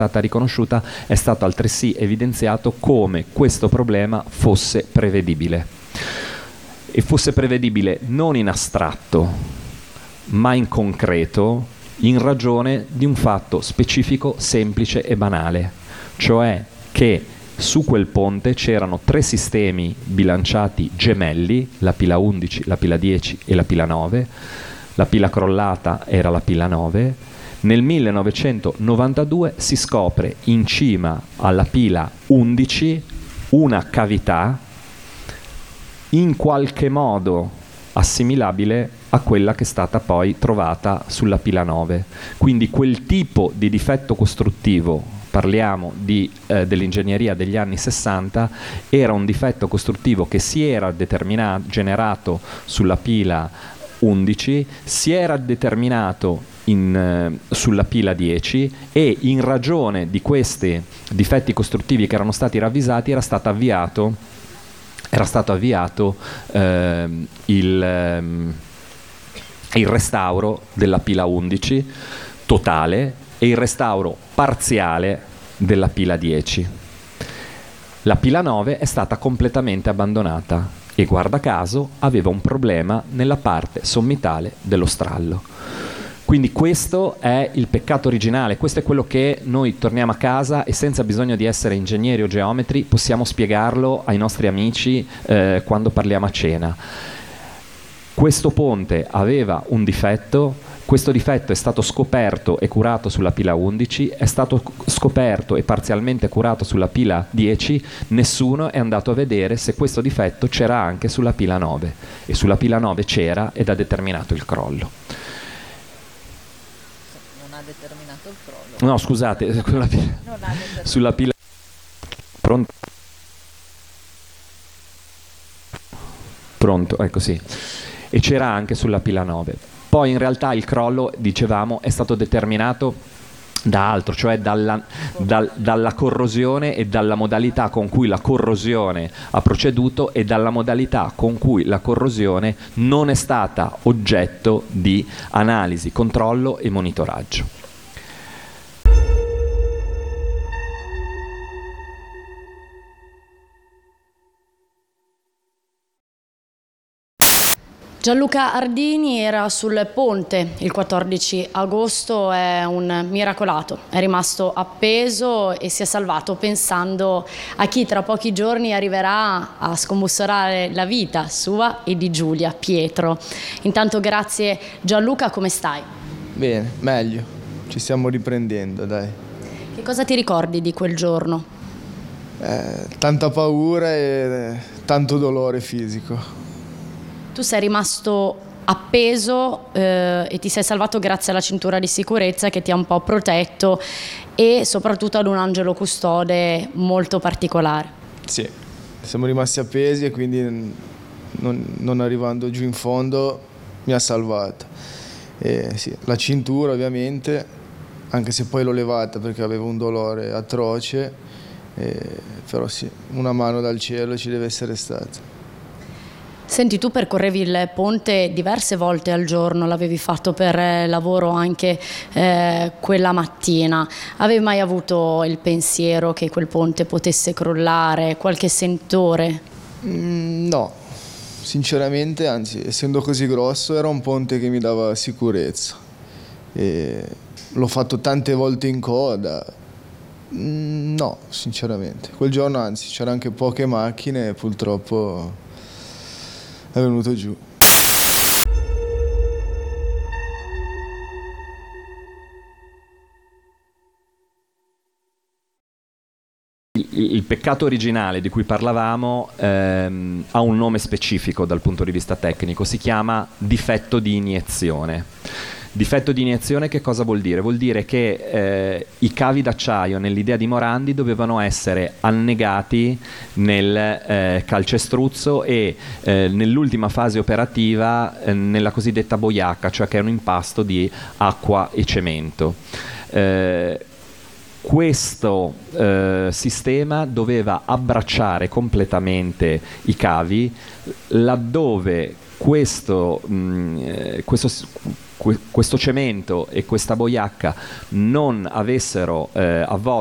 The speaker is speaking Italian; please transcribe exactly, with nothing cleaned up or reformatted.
stata riconosciuta, è stato altresì evidenziato come questo problema fosse prevedibile. E fosse prevedibile non in astratto, ma in concreto, in ragione di un fatto specifico, semplice e banale, cioè che su quel ponte c'erano tre sistemi bilanciati gemelli, la pila undici, la pila dieci e la pila nove. La pila crollata era la pila nove. Nel millenovecentonovantadue si scopre in cima alla pila undici una cavità in qualche modo assimilabile a quella che è stata poi trovata sulla pila nove. Quindi quel tipo di difetto costruttivo, parliamo di, eh, dell'ingegneria degli anni sessanta, era un difetto costruttivo che si era determinato, generato sulla pila undici, si era determinato in, eh, sulla pila dieci e in ragione di questi difetti costruttivi che erano stati ravvisati era stato avviato, era stato avviato eh, il, eh, il restauro della pila undici totale e il restauro parziale della pila dieci. La pila nove è stata completamente abbandonata e guarda caso aveva un problema nella parte sommitale dello strallo. Quindi questo è il peccato originale, questo è quello che noi torniamo a casa e senza bisogno di essere ingegneri o geometri possiamo spiegarlo ai nostri amici eh, quando parliamo a cena. Questo ponte aveva un difetto, questo difetto è stato scoperto e curato sulla pila undici, è stato scoperto e parzialmente curato sulla pila dieci, nessuno è andato a vedere se questo difetto c'era anche sulla pila nove e sulla pila nove c'era ed ha determinato il crollo. Non ha determinato il crollo. No, scusate, sulla pila, non ha sulla pila pronto? Pronto, ecco sì. E c'era anche sulla pila nove. Poi in realtà il crollo, dicevamo, è stato determinato da altro, cioè dalla, dal, dalla corrosione e dalla modalità con cui la corrosione ha proceduto e dalla modalità con cui la corrosione non è stata oggetto di analisi, controllo e monitoraggio. Gianluca Ardini era sul ponte il quattordici agosto, è un miracolato, è rimasto appeso e si è salvato pensando a chi tra pochi giorni arriverà a scombussolare la vita sua e di Giulia, Pietro. Intanto grazie Gianluca, come stai? Bene, meglio, ci stiamo riprendendo, dai. Che cosa ti ricordi di quel giorno? Eh, tanta paura e tanto dolore fisico. Tu sei rimasto appeso eh, e ti sei salvato grazie alla cintura di sicurezza che ti ha un po' protetto e soprattutto ad un angelo custode molto particolare. Sì, siamo rimasti appesi e quindi non, non arrivando giù in fondo mi ha salvato. E sì, la cintura ovviamente, anche se poi l'ho levata perché avevo un dolore atroce, eh, però sì, una mano dal cielo ci deve essere stata. Senti, tu percorrevi il ponte diverse volte al giorno, l'avevi fatto per eh, lavoro anche eh, quella mattina. Avevi mai avuto il pensiero che quel ponte potesse crollare, qualche sentore? Mm, no, sinceramente, anzi, essendo così grosso era un ponte che mi dava sicurezza. E l'ho fatto tante volte in coda. Mm, no, sinceramente. Quel giorno, anzi, c'erano anche poche macchine e purtroppo è venuto giù. Il, il peccato originale di cui parlavamo ehm, ha un nome specifico dal punto di vista tecnico, si chiama difetto di iniezione. Difetto di iniezione che cosa vuol dire? Vuol dire che eh, i cavi d'acciaio nell'idea di Morandi dovevano essere annegati nel eh, calcestruzzo e eh, nell'ultima fase operativa eh, nella cosiddetta boiacca, cioè che è un impasto di acqua e cemento. Eh, questo eh, sistema doveva abbracciare completamente i cavi laddove questo, mh, questo que- questo cemento e questa boiacca non avessero eh, avvolto